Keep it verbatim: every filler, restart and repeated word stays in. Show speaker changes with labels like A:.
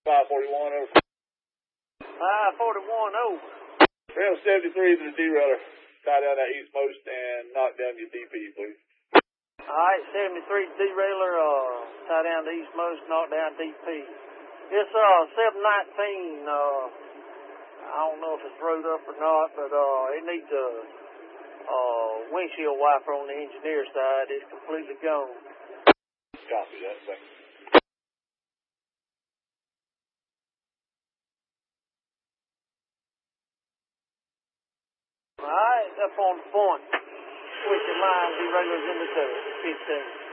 A: five forty-one over.
B: five forty-one over.
A: Rail seventy-three to the derailleur. Tie down that eastmost and knock down your D P, please.
B: All right, seventy-three derailleur, uh, tie down the eastmost, knock down D P. It's uh seven nineteen. Uh, I don't know if it's rode up or not, but uh, it needs a uh windshield wiper on the engineer side. It's completely gone.
A: Copy that. Thank you.
B: All right, up on the point. Switch your line, derailleur's in the dirt. fifteen.